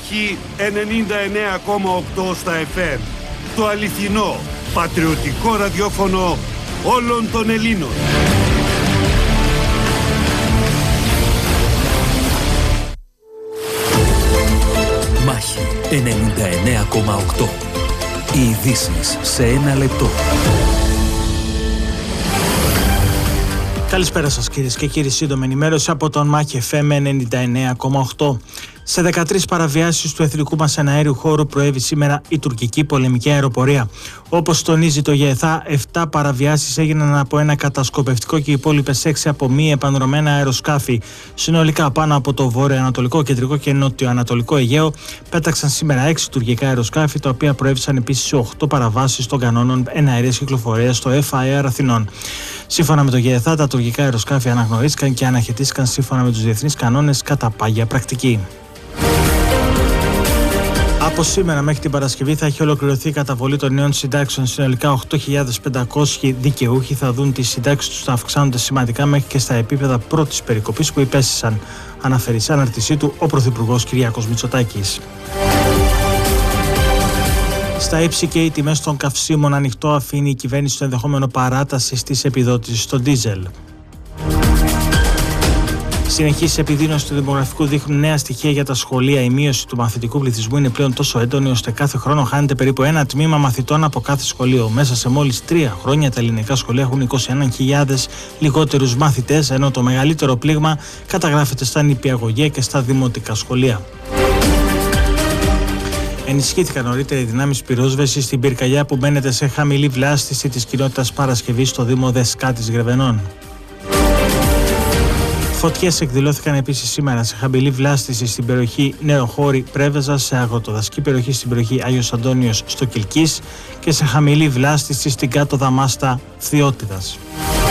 Μάχη 99,8 στα FM. Το αληθινό, πατριωτικό ραδιόφωνο όλων των Ελλήνων. Μάχη 99,8. Οι ειδήσεις σε ένα λεπτό. Καλησπέρα σας κυρίες και κύριοι, σύντομη ενημέρωση από τον Μάχη FM 99,8. Σε 13 παραβιάσεις του εθνικού μας εναέριου χώρου προέβη σήμερα η τουρκική πολεμική αεροπορία. Όπως τονίζει το ΓΕΘΑ, 7 παραβιάσεις έγιναν από ένα κατασκοπευτικό και οι υπόλοιπες 6 από μη επανδρωμένα αεροσκάφη. Συνολικά πάνω από το βόρειο-ανατολικό, κεντρικό και νότιο-ανατολικό Αιγαίο πέταξαν σήμερα 6 τουρκικά αεροσκάφη, τα οποία προέβησαν επίσης σε 8 παραβάσεις των κανόνων εναερίας κυκλοφορίας στο FAR Αθηνών. Σύμφωνα με το ΓΕΘΑ, τα τουρκικά αεροσκάφη αναγνωρίστηκαν και αναχαιτίστηκαν σύμφωνα με τους διεθνείς κανόνες κατά πάγια πρακτική. Από σήμερα μέχρι την Παρασκευή θα έχει ολοκληρωθεί η καταβολή των νέων συντάξεων. Συνολικά 8.500 δικαιούχοι θα δουν τις συντάξεις τους να αυξάνονται σημαντικά μέχρι και στα επίπεδα πρώτης περικοπής που υπέστησαν, αναφέρει σε αναρτησή του ο Πρωθυπουργός Κυριάκος Μητσοτάκης. Στα ύψη και οι τιμές των καυσίμων ανοιχτό αφήνει η κυβέρνηση το ενδεχόμενο παράτασης της επιδότησης στο ντίζελ. Συνεχής επιδείνωση του δημογραφικού δείχνουν νέα στοιχεία για τα σχολεία. Η μείωση του μαθητικού πληθυσμού είναι πλέον τόσο έντονη ώστε κάθε χρόνο χάνεται περίπου ένα τμήμα μαθητών από κάθε σχολείο. Μέσα σε μόλις 3 χρόνια τα ελληνικά σχολεία έχουν 21.000 λιγότερους μαθητές, ενώ το μεγαλύτερο πλήγμα καταγράφεται στα νηπιαγωγεία και στα δημοτικά σχολεία. Ενισχύθηκαν νωρίτερα οι δυνάμεις πυρόσβεσης στην πυρκαγιά που μπαίνεται σε χαμηλή βλάστηση της κοινότητας Παρασκευής στο Δήμο Δεσκάτης Γρεβενών. Φωτιές εκδηλώθηκαν επίσης σήμερα σε χαμηλή βλάστηση στην περιοχή Νεοχώρη Πρέβεζα, σε αγροτοδασική περιοχή στην περιοχή Άγιος Αντώνιος στο Κιλκής και σε χαμηλή βλάστηση στην κάτω Δαμάστα Θειότιδας.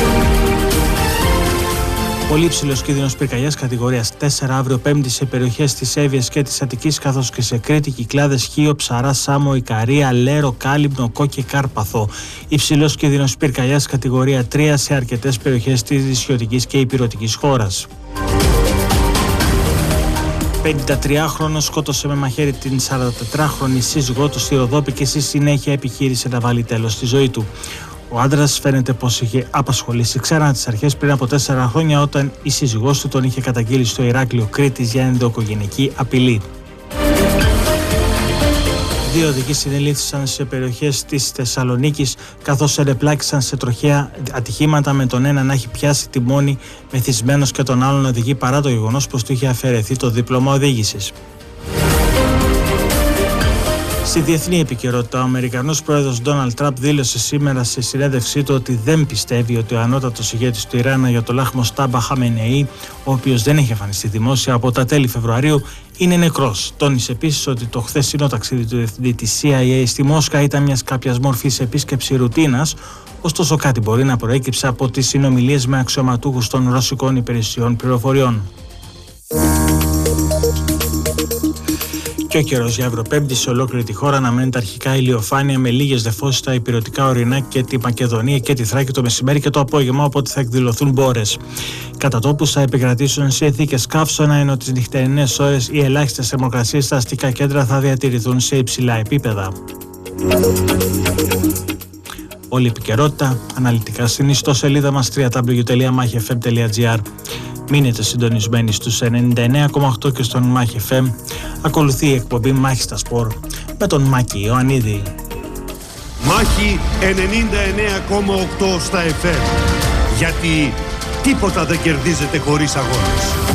Πολύ υψηλός κίνδυνος πυρκαγιάς κατηγορίας 4 αύριο Πέμπτη σε περιοχές της Εύβοιας και της Αττικής, καθώς και σε Κρήτη, Κυκλάδες, Χίο, Ψαρά, Σάμο, Ικαρία, Λέρο, Κάλυμνο, Κό και Κάρπαθο. Υψηλός κίνδυνος πυρκαγιάς κατηγορία 3 σε αρκετές περιοχές της νησιωτικής και ηπειρωτικής χώρας. 53χρονος σκότωσε με μαχαίρι την 44χρονη σύζυγό του στη Ροδόπη και στη συνέχεια επιχείρησε να βάλει τέλος στη ζωή του. Ο άντρας φαίνεται πως είχε απασχολήσει ξένα τις αρχές πριν από 4 χρόνια, όταν η σύζυγός του τον είχε καταγγείλει στο Ηράκλειο Κρήτης για ενδοοικογενειακή απειλή. 2 οδηγοί συνελήφθησαν σε περιοχές της Θεσσαλονίκης, καθώς ενεπλάκησαν σε τροχαία ατυχήματα, με τον ένα να έχει πιάσει τιμόνι μεθυσμένος και τον άλλον οδηγεί, παρά το γεγονός πως του είχε αφαιρεθεί το δίπλωμα οδήγησης. Στη διεθνή επικαιρότητα, ο Αμερικανός πρόεδρος Ντόναλντ Τραμπ δήλωσε σήμερα σε συνέντευξή του ότι δεν πιστεύει ότι ο ανώτατος ηγέτης του Ιράν, Αγιατολάχ Μοστάμπα Χαμενεή, ο οποίος δεν έχει εμφανιστεί δημόσια από τα τέλη Φεβρουαρίου, είναι νεκρός. Τόνισε επίσης ότι το χθεσινό ταξίδι του διευθυντή της CIA στη Μόσχα ήταν μιας κάποιας μορφής επίσκεψη ρουτίνας, ωστόσο κάτι μπορεί να προέκυψε από τις συνομιλίες με αξιωματούχους των ρωσικών υπηρεσιών πληροφοριών. Και ο καιρός για Ευρωπέμπτη σε ολόκληρη τη χώρα αναμένεται αρχικά ηλιοφάνεια με λίγες νεφώσεις στα ηπειρωτικά ορεινά και τη Μακεδονία και τη Θράκη το μεσημέρι και το απόγευμα, οπότε θα εκδηλωθούν μπόρες. Κατά τόπους θα επικρατήσουν σε συνθήκες καύσωνα, ενώ τις νυχτερινές ώρες οι ελάχιστες θερμοκρασίες στα αστικά κέντρα θα διατηρηθούν σε υψηλά επίπεδα. Όλη η επικαιρότητα αναλυτικά στην ιστοσελίδα μας www.machfm.gr. Μείνετε συντονισμένοι στους 99,8 και στον Μάχη FM. Ακολουθεί η εκπομπή Μάχη στα Σπορ με τον Μάκη Ιωαννίδη. Μάχη 99,8 στα FM. Γιατί τίποτα δεν κερδίζεται χωρίς αγώνες.